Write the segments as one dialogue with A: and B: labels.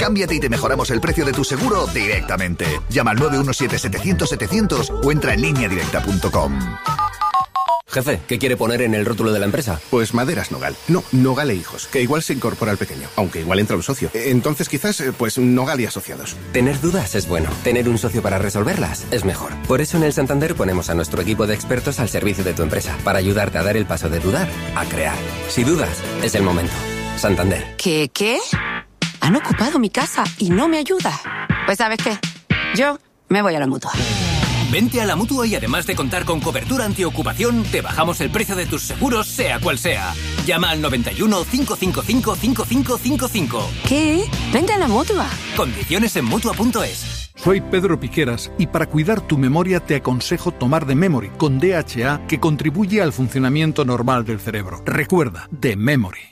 A: Cámbiate y te mejoramos el precio de tu seguro directamente. Llama al 917-700-700 o entra en lineadirecta.com.
B: Jefe, ¿qué quiere poner en el rótulo de la empresa?
C: Pues Maderas Nogal. No, Nogal e Hijos, que igual se incorpora al pequeño, aunque igual entra un socio. Entonces quizás, pues Nogal y Asociados.
B: Tener dudas es bueno. Tener un socio para resolverlas es mejor. Por eso en el Santander ponemos a nuestro equipo de expertos al servicio de tu empresa, para ayudarte a dar el paso de dudar a crear. Si dudas, es el momento. Santander.
D: ¿Qué? Han ocupado mi casa y no me ayuda. Pues ¿sabes qué? Yo me voy a la Mutua.
E: Vente a la Mutua y además de contar con cobertura antiocupación, te bajamos el precio de tus seguros, sea cual sea. Llama al 91 555 5555.
D: ¿Qué? Vente a la Mutua.
E: Condiciones en Mutua.es.
F: Soy Pedro Piqueras y para cuidar tu memoria te aconsejo tomar The Memory con DHA, que contribuye al funcionamiento normal del cerebro. Recuerda, The Memory.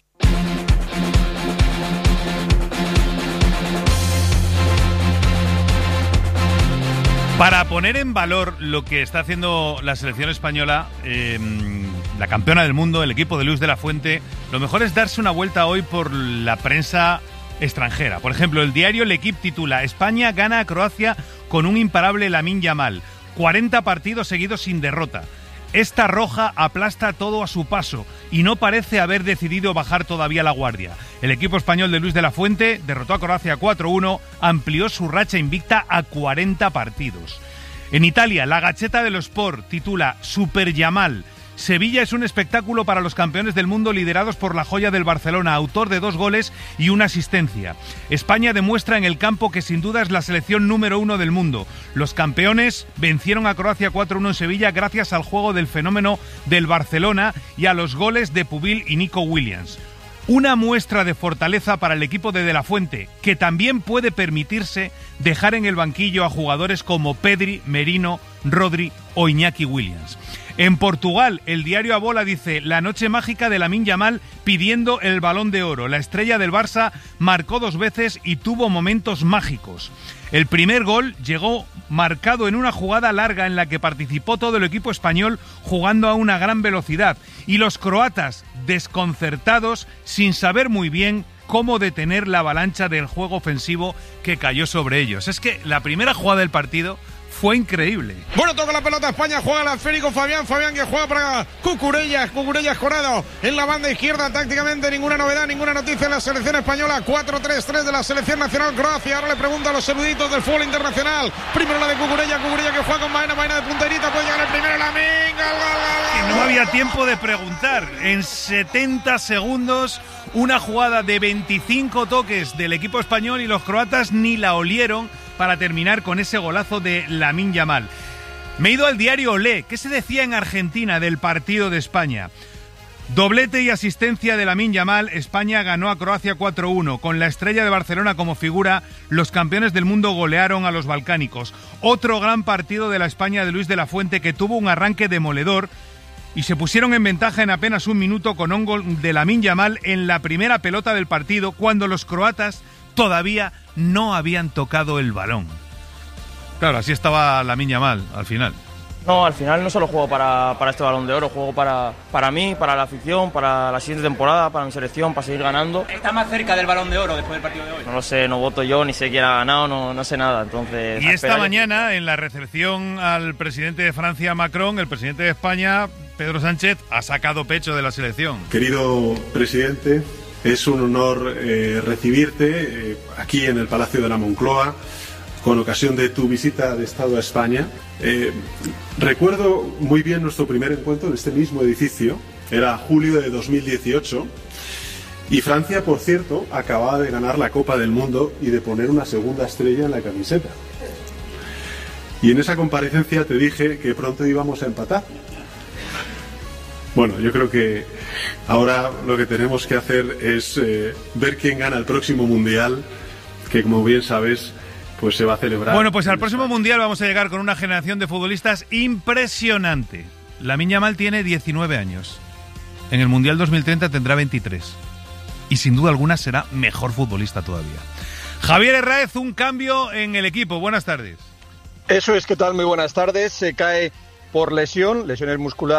G: Para poner en valor lo que está haciendo la selección española, la campeona del mundo, el equipo de Luis de la Fuente, lo mejor es darse una vuelta hoy por la prensa extranjera. Por ejemplo, el diario L'Equipe titula: España gana a Croacia con un imparable Lamine Yamal. 40 partidos seguidos sin derrota. Esta roja aplasta todo a su paso y no parece haber decidido bajar todavía la guardia. El equipo español de Luis de la Fuente derrotó a Croacia 4-1, amplió su racha invicta a 40 partidos. En Italia, la Gazzetta dello Sport titula Super Yamal. Sevilla es un espectáculo para los campeones del mundo liderados por la joya del Barcelona, autor de 2 goles y una asistencia. España demuestra en el campo que sin duda es la selección número 1 del mundo. Los campeones vencieron a Croacia 4-1 en Sevilla gracias al juego del fenómeno del Barcelona y a los goles de Pubil y Nico Williams. Una muestra de fortaleza para el equipo de la Fuente, que también puede permitirse dejar en el banquillo a jugadores como Pedri, Merino, Rodri o Iñaki Williams. En Portugal, el diario A Bola dice: la noche mágica de Lamine Yamal pidiendo el Balón de Oro. La estrella del Barça marcó 2 veces y tuvo momentos mágicos. El primer gol llegó marcado en una jugada larga en la que participó todo el equipo español jugando a una gran velocidad, y los croatas desconcertados sin saber muy bien cómo detener la avalancha del juego ofensivo que cayó sobre ellos. Es que la primera jugada del partido fue increíble.
H: Bueno, toca la pelota España, juega el esférico Fabián que juega para Cucurellas Corrado en la banda izquierda. Tácticamente ninguna novedad, ninguna noticia en la selección española. 4-3-3 de la selección nacional Croacia. Ahora le pregunto a los eruditos del fútbol internacional. Primero la de Cucurella que juega con Baena de punterita, puede llegar el primero, Lamine, gol.
G: Y no había tiempo de preguntar. En 70 segundos, una jugada de 25 toques del equipo español y los croatas ni la olieron para terminar con ese golazo de Lamine Yamal. Me he ido al diario Olé. ¿Qué se decía en Argentina del partido de España? Doblete y asistencia de Lamine Yamal. España ganó a Croacia 4-1. Con la estrella de Barcelona como figura, los campeones del mundo golearon a los balcánicos. Otro gran partido de la España de Luis de la Fuente, que tuvo un arranque demoledor y se pusieron en ventaja en apenas un minuto con un gol de Lamine Yamal en la primera pelota del partido, cuando los croatas todavía no habían tocado el balón. Claro, así estaba Lamine Yamal al final.
I: No, al final no solo juego para este Balón de Oro, juego para mí, para la afición, para la siguiente temporada, para mi selección, para seguir ganando.
E: ¿Está más cerca del Balón de Oro después del partido de hoy?
I: No lo sé, no voto yo, ni sé quién ha ganado, no sé nada. Entonces,
G: y esta mañana, en la recepción al presidente de Francia, Macron, el presidente de España, Pedro Sánchez, ha sacado pecho de la selección.
J: Querido presidente, es un honor recibirte aquí en el Palacio de la Moncloa con ocasión de tu visita de Estado a España. Recuerdo muy bien nuestro primer encuentro en este mismo edificio, era julio de 2018, y Francia, por cierto, acababa de ganar la Copa del Mundo y de poner una segunda estrella en la camiseta. Y en esa comparecencia te dije que pronto íbamos a empatar. Bueno, yo creo que ahora lo que tenemos que hacer es ver quién gana el próximo Mundial, que como bien sabes, pues se va a celebrar.
G: Bueno, pues al próximo Mundial vamos a llegar con una generación de futbolistas impresionante. Lamine Yamal tiene 19 años. En el Mundial 2030 tendrá 23. Y sin duda alguna será mejor futbolista todavía. Javier Herráez, un cambio en el equipo. Buenas tardes.
K: Eso es, ¿qué tal? Muy buenas tardes. Se cae por lesión muscular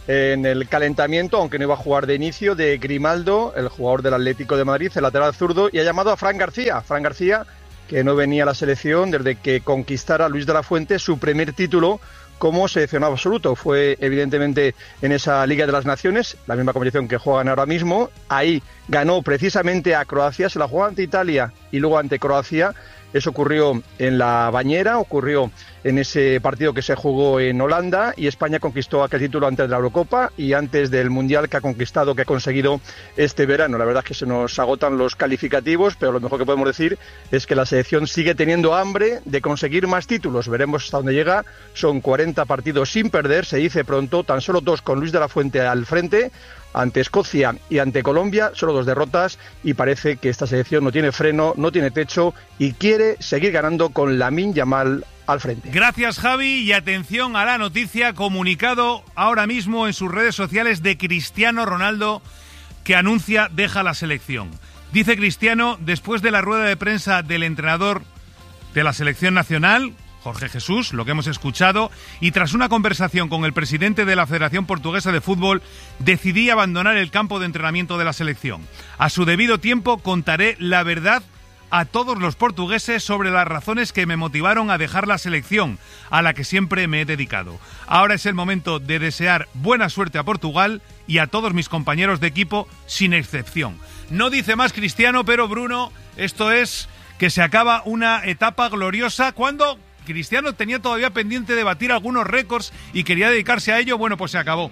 K: en el calentamiento, aunque no iba a jugar de inicio, de Grimaldo, el jugador del Atlético de Madrid, el lateral zurdo, y ha llamado a Fran García, que no venía a la selección desde que conquistara Luis de la Fuente su primer título como seleccionado absoluto. Fue evidentemente en esa Liga de las Naciones, la misma competición que juegan ahora mismo. Ahí ganó precisamente a Croacia, se la jugó ante Italia y luego ante Croacia. Eso ocurrió en la Bañera, ocurrió en ese partido que se jugó en Holanda, y España conquistó aquel título antes de la Eurocopa y antes del Mundial que ha conseguido este verano. La verdad es que se nos agotan los calificativos, pero lo mejor que podemos decir es que la selección sigue teniendo hambre de conseguir más títulos. Veremos hasta dónde llega. Son 40 partidos sin perder, se dice pronto, tan solo 2 con Luis de la Fuente al frente. Ante Escocia y ante Colombia, solo 2 derrotas, y parece que esta selección no tiene freno, no tiene techo y quiere seguir ganando con Lamine Yamal al frente.
G: Gracias, Javi, y atención a la noticia, comunicado ahora mismo en sus redes sociales de Cristiano Ronaldo, que anuncia deja la selección. Dice Cristiano, después de la rueda de prensa del entrenador de la selección nacional, Jorge Jesús, lo que hemos escuchado, y tras una conversación con el presidente de la Federación Portuguesa de Fútbol, decidí abandonar el campo de entrenamiento de la selección. A su debido tiempo contaré la verdad a todos los portugueses sobre las razones que me motivaron a dejar la selección, a la que siempre me he dedicado. Ahora es el momento de desear buena suerte a Portugal y a todos mis compañeros de equipo, sin excepción. No dice más Cristiano, pero Bruno, esto es que se acaba una etapa gloriosa cuando Cristiano tenía todavía pendiente de batir algunos récords y quería dedicarse a ello. Bueno, pues se acabó.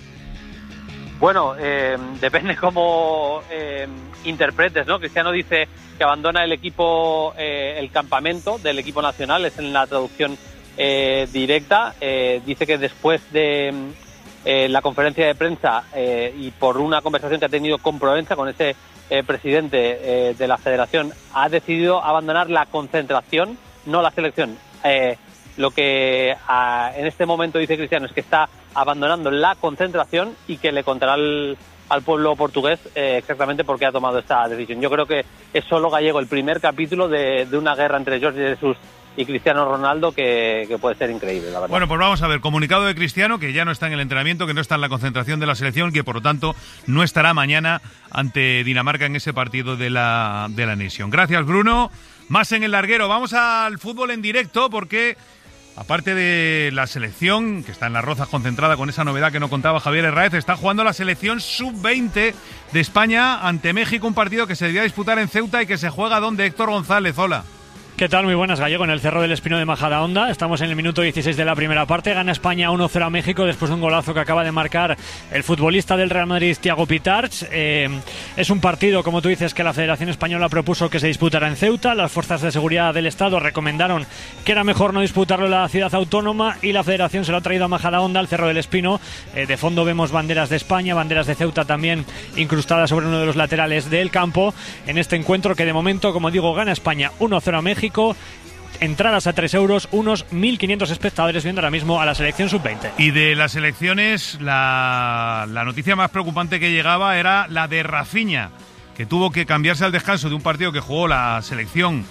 L: Bueno, depende cómo interpretes, ¿no? Cristiano dice que abandona el equipo, el campamento del equipo nacional, es en la traducción directa. Dice que después de la conferencia de prensa y por una conversación que ha tenido con Provenza, con ese presidente de la federación, ha decidido abandonar la concentración, no la selección. Lo que en este momento dice Cristiano es que está abandonando la concentración y que le contará al pueblo portugués exactamente por qué ha tomado esta decisión. Yo creo que es solo Gallego el primer capítulo de una guerra entre Jorge Jesús y Cristiano Ronaldo que puede ser increíble, la verdad.
G: Bueno, pues vamos a ver, comunicado de Cristiano, que ya no está en el entrenamiento, que no está en la concentración de la selección, que por lo tanto no estará mañana ante Dinamarca en ese partido de la Nation. Gracias, Bruno. Más en el larguero. Vamos al fútbol en directo porque, aparte de la selección, que está en Las Rozas concentrada con esa novedad que no contaba Javier Herráez, está jugando la selección sub-20 de España ante México, un partido que se debía disputar en Ceuta y que se juega donde Héctor González. Hola.
M: ¿Qué tal? Muy buenas, Gallego, en el Cerro del Espino de Majadahonda. Estamos en el minuto 16 de la primera parte. Gana España 1-0 a México después de un golazo que acaba de marcar el futbolista del Real Madrid, Thiago Pitarch. Es un partido, como tú dices, que la Federación Española propuso que se disputara en Ceuta. Las fuerzas de seguridad del Estado recomendaron que era mejor no disputarlo en la ciudad autónoma y la Federación se lo ha traído a Majadahonda, al Cerro del Espino. De fondo vemos banderas de España, banderas de Ceuta también incrustadas sobre uno de los laterales del campo. En este encuentro que de momento, como digo, gana España 1-0 a México. Entradas a 3 euros, unos 1.500 espectadores viendo ahora mismo a la selección sub-20.
G: Y de las elecciones, la noticia más preocupante que llegaba era la de Rafinha, que tuvo que cambiarse al descanso de un partido que jugó la selección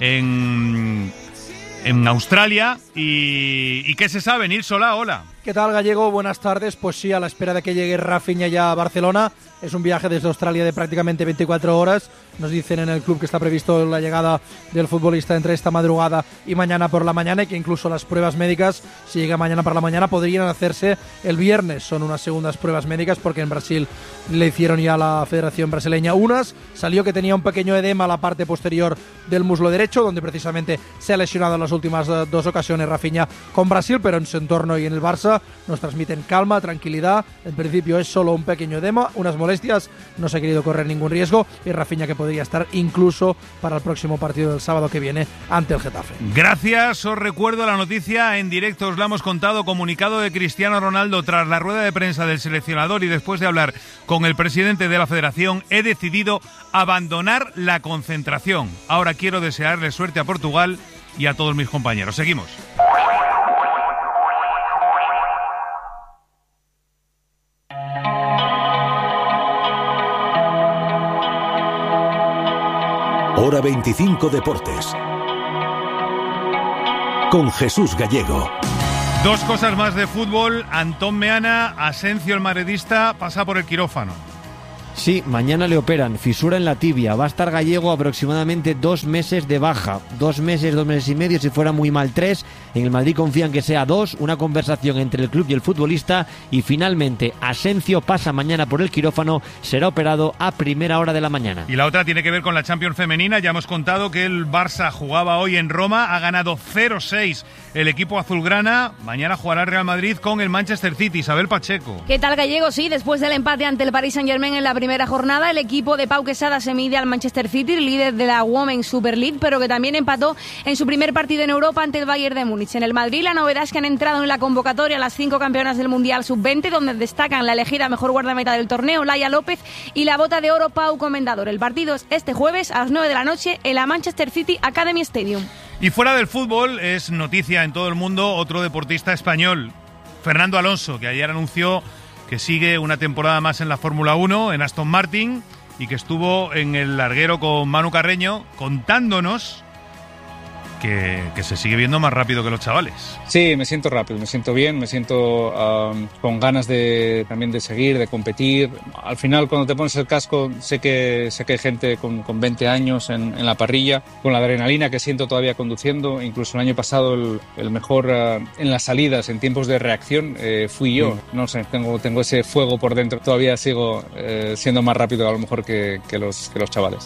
G: en Australia. ¿Y qué se sabe? Nil Solá, hola.
N: ¿Qué tal, Gallego? Buenas tardes. Pues sí, a la espera de que llegue Rafinha ya a Barcelona. Es un viaje desde Australia de prácticamente 24 horas. Nos dicen en el club que está previsto la llegada del futbolista entre esta madrugada y mañana por la mañana, y que incluso las pruebas médicas, si llega mañana por la mañana, podrían hacerse el viernes. Son unas segundas pruebas médicas porque en Brasil le hicieron ya a la Federación Brasileña unas. Salió que tenía un pequeño edema a la parte posterior del muslo derecho, donde precisamente se ha lesionado en las últimas 2 ocasiones Rafinha con Brasil, pero en su entorno y en el Barça nos transmiten calma, tranquilidad. En principio es solo un pequeño edema, unas molestias, no se ha querido correr ningún riesgo, y Rafinha que podría estar incluso para el próximo partido del sábado que viene ante el Getafe.
G: Gracias, os recuerdo la noticia en directo, os la hemos contado, comunicado de Cristiano Ronaldo tras la rueda de prensa del seleccionador y después de hablar con el presidente de la Federación, he decidido abandonar la concentración. Ahora quiero desearle suerte a Portugal y a todos mis compañeros. Seguimos.
O: Hora 25 Deportes con Jesús Gallego.
G: Dos cosas más de fútbol. Antón Meana, Asencio, el madridista, pasa por el quirófano.
O: Sí, mañana le operan, fisura en la tibia. Va a estar Gallego aproximadamente 2 meses de baja. 2 meses y medio, si fuera muy mal 3. En el Madrid confían que sea 2, una conversación entre el club y el futbolista. Y finalmente, Asencio pasa mañana por el quirófano, será operado a primera hora de la mañana.
G: Y la otra tiene que ver con la Champions femenina. Ya hemos contado que el Barça jugaba hoy en Roma, ha ganado 0-6 el equipo azulgrana. Mañana jugará el Real Madrid con el Manchester City. Isabel Pacheco.
P: ¿Qué tal, Gallego? Sí, después del empate ante el Paris Saint-Germain en la primera jornada, el equipo de Pau Quesada se mide al Manchester City, líder de la Women's Super League, pero que también empató en su primer partido en Europa ante el Bayern de Múnich. En el Madrid, la novedad es que han entrado en la convocatoria las 5 campeonas del Mundial Sub-20, donde destacan la elegida mejor guardameta del torneo, Laia López, y la bota de oro, Pau Comendador. El partido es este jueves a las 9 de la noche en la Manchester City Academy Stadium.
G: Y fuera del fútbol, es noticia en todo el mundo otro deportista español, Fernando Alonso, que ayer anunció que sigue una temporada más en la Fórmula 1, en Aston Martin, y que estuvo en el larguero con Manu Carreño contándonos que se sigue viendo más rápido que los chavales.
Q: Sí, me siento rápido, me siento bien, me siento con ganas también de seguir, de competir. Al final, cuando te pones el casco, sé que hay gente con 20 años en la parrilla, con la adrenalina que siento todavía conduciendo. Incluso el año pasado el mejor en las salidas, en tiempos de reacción, fui yo. No sé, tengo ese fuego por dentro. Todavía sigo siendo más rápido a lo mejor que los chavales.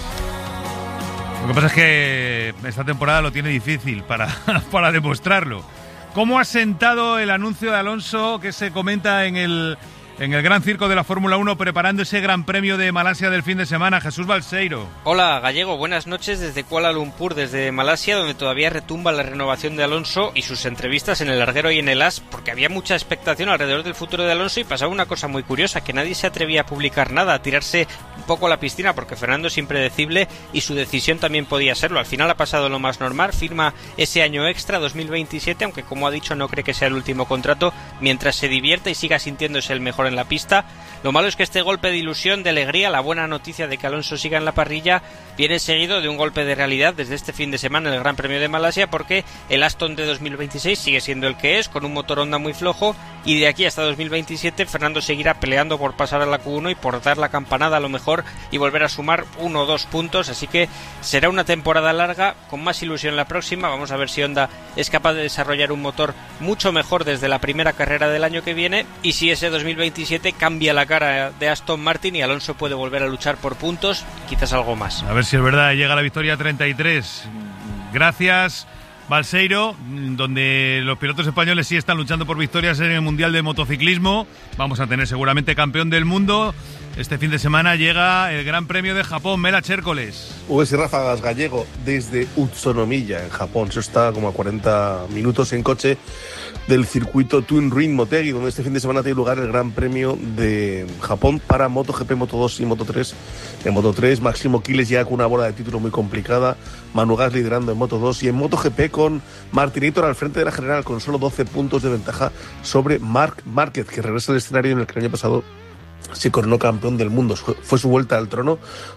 G: Lo que pasa es que esta temporada lo tiene difícil para demostrarlo. ¿Cómo ha sentado el anuncio de Alonso que se comenta en el Gran Circo de la Fórmula 1 preparando ese Gran Premio de Malasia del fin de semana? Jesús Balseiro.
R: Hola, Gallego, buenas noches desde Kuala Lumpur, desde Malasia, donde todavía retumba la renovación de Alonso y sus entrevistas en el larguero y en el As, porque había mucha expectación alrededor del futuro de Alonso y pasaba una cosa muy curiosa, que nadie se atrevía a publicar nada, a tirarse un poco a la piscina, porque Fernando es impredecible y su decisión también podía serlo. Al final ha pasado lo más normal, firma ese año extra, 2027, aunque como ha dicho no cree que sea el último contrato, mientras se divierta y siga sintiéndose el mejor en la pista. Lo malo es que este golpe de ilusión, de alegría, la buena noticia de que Alonso siga en la parrilla, viene seguido de un golpe de realidad desde este fin de semana en el Gran Premio de Malasia, porque el Aston de 2026 sigue siendo el que es, con un motor Honda muy flojo, y de aquí hasta 2027 Fernando seguirá peleando por pasar a la Q1 y por dar la campanada a lo mejor y volver a sumar 1 o 2 puntos, así que será una temporada larga, con más ilusión la próxima. Vamos a ver si Honda es capaz de desarrollar un motor mucho mejor desde la primera carrera del año que viene, y si ese 2027 cambia la cara de Aston Martin y Alonso puede volver a luchar por puntos, quizás algo más.
G: A ver si es verdad, llega la victoria 33. Gracias, Balseiro, donde los pilotos españoles sí están luchando por victorias en el Mundial de Motociclismo. Vamos a tener seguramente campeón del mundo. Este fin de semana llega el Gran Premio de Japón. Mela Chércoles.
S: Uvas y ráfagas, Gallego, desde Utsunomiya, en Japón. Eso está como a 40 minutos en coche del circuito Twin Ring Motegi, donde este fin de semana tiene lugar el Gran Premio de Japón para MotoGP, Moto2 y Moto3. En Moto3, Máximo Quiles llega con una bola de título muy complicada, Manu Gas liderando en Moto2 y en MotoGP con Martinator al frente de la general con solo 12 puntos de ventaja sobre Marc Márquez, que regresa al escenario en el que el año pasado se coronó campeón del mundo. Fue su vuelta al trono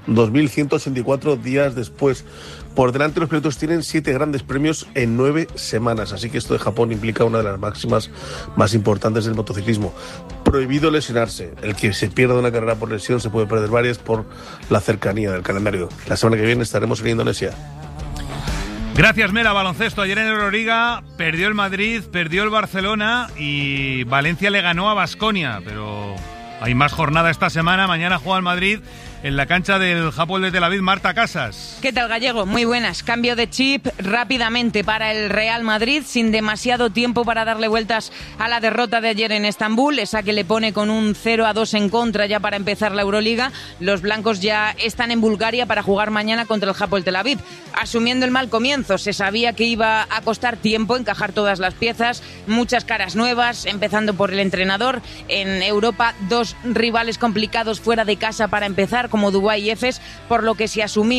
S: 2184 días después. Por delante los pilotos tienen 7 grandes premios en 9 semanas, así que esto de Japón implica una de las máximas más importantes del motociclismo. Prohibido lesionarse. El que se pierda una carrera por lesión se puede perder varias por la cercanía del calendario. La semana que viene estaremos en Indonesia.
G: Gracias, Mela. Baloncesto. Ayer en Euroliga perdió el Madrid, perdió el Barcelona y Valencia le ganó a Baskonia, pero hay más jornada esta semana. Mañana juega el Madrid en la cancha del Hapoel de Tel Aviv. Marta Casas.
T: ¿Qué tal, Gallego? Muy buenas. Cambio de chip rápidamente para el Real Madrid, sin demasiado tiempo para darle vueltas a la derrota de ayer en Estambul, esa que le pone con un 0-2 en contra ya para empezar la Euroliga. Los blancos ya están en Bulgaria para jugar mañana contra el Hapoel Tel Aviv. Asumiendo el mal comienzo, se sabía que iba a costar tiempo encajar todas las piezas, muchas caras nuevas, empezando por el entrenador. En Europa, 2 rivales complicados fuera de casa para empezar, como Dubái y Efes, por lo que se asumía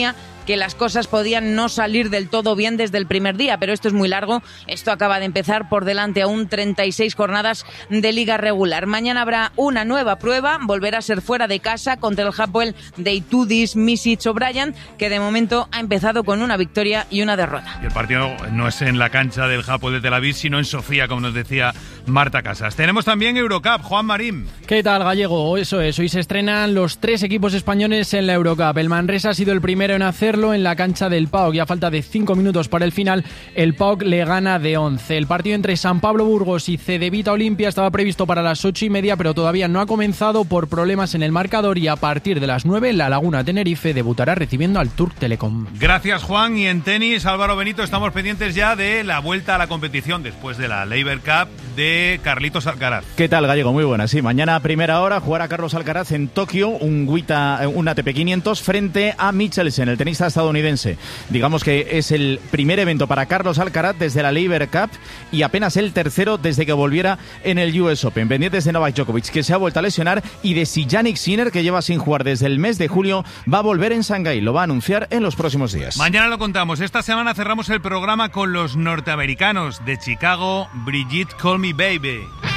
T: que las cosas podían no salir del todo bien desde el primer día, pero esto es muy largo. Esto acaba de empezar, por delante aún 36 jornadas de liga regular. Mañana habrá una nueva prueba, volverá a ser fuera de casa contra el Hapoel de Itudis Misic O'Brien, que de momento ha empezado con una victoria y una derrota.
G: Y el partido no es en la cancha del Hapoel de Tel Aviv, sino en Sofía, como nos decía Marta Casas. Tenemos también Eurocup, Juan Marín.
U: ¿Qué tal, Gallego? Eso es, hoy se estrenan los 3 equipos españoles en la Eurocup. El Manresa ha sido el primero en hacerlo en la cancha del PAOK y a falta de 5 minutos para el final, el PAOK le gana de 11. El partido entre San Pablo Burgos y Cedevita Olimpia estaba previsto para las 8:30, pero todavía no ha comenzado por problemas en el marcador, y a partir de las 9 la Laguna Tenerife debutará recibiendo al Turk Telecom.
G: Gracias, Juan. Y en tenis, Álvaro Benito, estamos pendientes ya de la vuelta a la competición después de la Laver Cup de Carlitos Alcaraz.
V: ¿Qué tal, Gallego? Muy buena. Sí, mañana a primera hora jugará Carlos Alcaraz en Tokio un ATP 500 frente a Michelsen, el tenista estadounidense. Digamos que es el primer evento para Carlos Alcaraz desde la Laver Cup y apenas el tercero desde que volviera en el US Open. Pendientes de Novak Djokovic, que se ha vuelto a lesionar, y de si Jannik Sinner, que lleva sin jugar desde el mes de julio, va a volver en Shanghái. Lo va a anunciar en los próximos días.
G: Mañana lo contamos. Esta semana cerramos el programa con los norteamericanos de Chicago, Brigitte Call Me Baby.